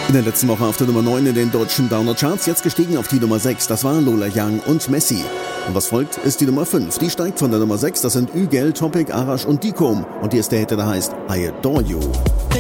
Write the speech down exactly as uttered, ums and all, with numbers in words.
In der letzten Woche auf der Nummer neun in den deutschen Downer-Charts, jetzt gestiegen auf die Nummer sechs, das war Lola Young und Messi. Und was folgt, ist die Nummer fünf. Die steigt von der Nummer sechs, das sind Ügel, Topic, Arash und Dikom. Und hier ist der Hit, der heißt I Adore You.